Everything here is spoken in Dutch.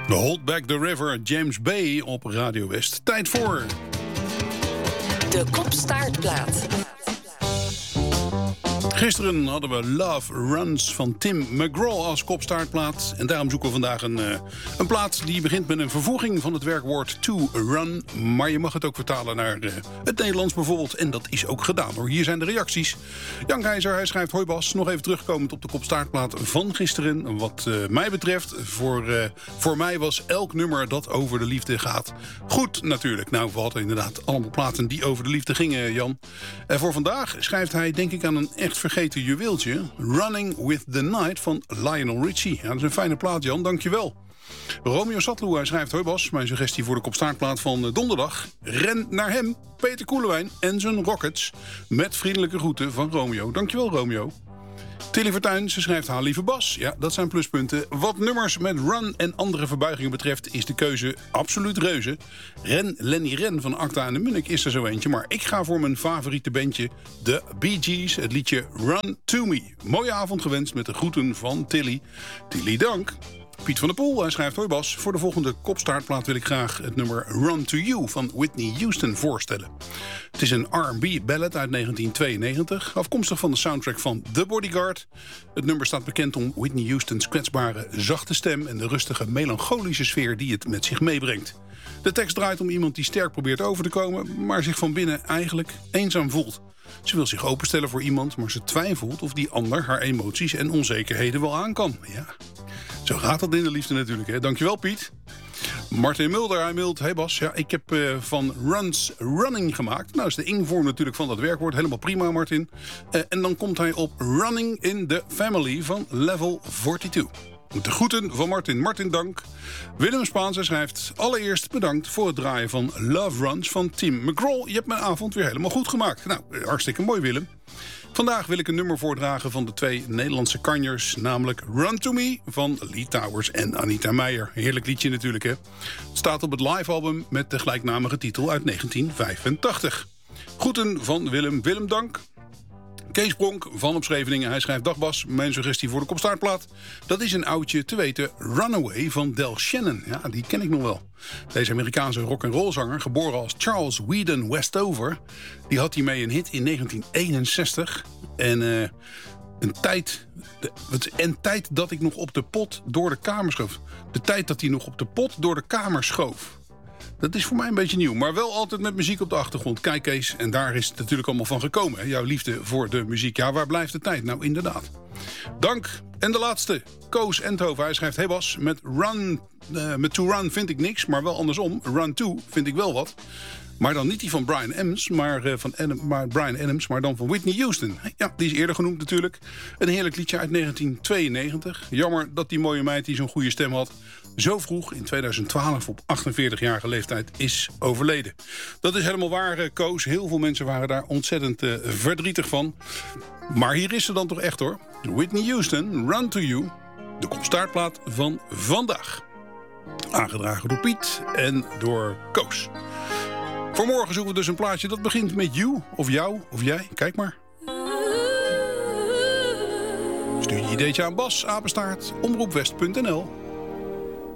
Hold Back the River, James Bay op Radio West. Tijd voor... De Kopstaartplaat. Gisteren hadden we Love Runs van Tim McGraw als kopstaartplaat. En daarom zoeken we vandaag een plaat die begint met een vervoeging van het werkwoord to run. Maar je mag het ook vertalen naar het Nederlands bijvoorbeeld. En dat is ook gedaan hoor. Hier zijn de reacties. Jan Keizer, hij schrijft: hoi Bas, nog even terugkomend op de kopstaartplaat van gisteren. Wat mij betreft, voor mij was elk nummer dat over de liefde gaat goed natuurlijk. Nou, we hadden inderdaad allemaal platen die over de liefde gingen, Jan. En voor vandaag schrijft hij denk ik aan een echt vergeten juweeltje. Running with the Night van Lionel Richie. Ja, dat is een fijne plaat, Jan. Dankjewel. Romeo Satlu, hij schrijft: hoi Bas, mijn suggestie voor de kopstaartplaat van donderdag. Ren naar hem, Peter Koelewijn en zijn Rockets. Met vriendelijke groeten van Romeo. Dankjewel, Romeo. Tilly Vertuin, ze schrijft: ha, lieve Bas. Ja, dat zijn pluspunten. Wat nummers met run en andere verbuigingen betreft is de keuze absoluut reuze. Lenny Ren van Acta en de Munnik is er zo eentje. Maar ik ga voor mijn favoriete bandje, de Bee Gees, het liedje Run to Me. Mooie avond gewenst met de groeten van Tilly. Tilly, dank. Piet van der Poel, hij schrijft: hoi Bas, voor de volgende kopstaartplaat wil ik graag het nummer Run to You van Whitney Houston voorstellen. Het is een R&B ballad uit 1992, afkomstig van de soundtrack van The Bodyguard. Het nummer staat bekend om Whitney Houston's kwetsbare, zachte stem en de rustige, melancholische sfeer die het met zich meebrengt. De tekst draait om iemand die sterk probeert over te komen, maar zich van binnen eigenlijk eenzaam voelt. Ze wil zich openstellen voor iemand, maar ze twijfelt of die ander haar emoties en onzekerheden wel aan kan. Ja, zo gaat dat in de liefde natuurlijk, hè. Dankjewel, Piet. Martin Mulder, hij mailt: hey Bas, ja, ik heb van runs running gemaakt. Nou is de ingvorm natuurlijk van dat werkwoord helemaal prima, Martin. En dan komt hij op Running in the Family van Level 42. Met de groeten van Martin. Martin, dank. Willem Spaans, hij schrijft: allereerst bedankt voor het draaien van Love Runs van Tim McGraw. Je hebt mijn avond weer helemaal goed gemaakt. Nou, hartstikke mooi, Willem. Vandaag wil ik een nummer voordragen van de twee Nederlandse kanjers, namelijk Run to Me van Lee Towers en Anita Meijer. Heerlijk liedje natuurlijk, hè. Het staat op het livealbum met de gelijknamige titel uit 1985. Groeten van Willem. Willem, dank. Kees Bronk van op Scheveningen, hij schrijft: dag Bas, mijn suggestie voor de kopstaartplaat. Dat is een oudje, te weten Runaway van Del Shannon. Ja, die ken ik nog wel. Deze Amerikaanse rock'n'roll-zanger, geboren als Charles Whedon Westover, die had hiermee een hit in 1961. En een tijd dat ik nog op de pot door de kamer schoof. De tijd dat hij nog op de pot door de kamer schoof. Dat is voor mij een beetje nieuw, maar wel altijd met muziek op de achtergrond. Kijk Kees, en daar is het natuurlijk allemaal van gekomen. Hè? Jouw liefde voor de muziek. Ja, waar blijft de tijd? Nou, inderdaad. Dank. En de laatste, Koos Endhoven. Hij schrijft: hey Bas, met To Run vind ik niks, maar wel andersom. Run To vind ik wel wat. Maar dan niet die van Bryan Adams, maar dan van Whitney Houston. Ja, die is eerder genoemd natuurlijk. Een heerlijk liedje uit 1992. Jammer dat die mooie meid die zo'n goede stem had zo vroeg, in 2012, op 48-jarige leeftijd, is overleden. Dat is helemaal waar, Koos. Heel veel mensen waren daar ontzettend verdrietig van. Maar hier is ze dan toch echt, hoor. Whitney Houston, Run to You. De kopstaartplaat van vandaag. Aangedragen door Piet en door Koos. Voor morgen zoeken we dus een plaatje dat begint met you, of jou, of jij. Kijk maar. Stuur je ideetje aan Bas, @ omroepwest.nl.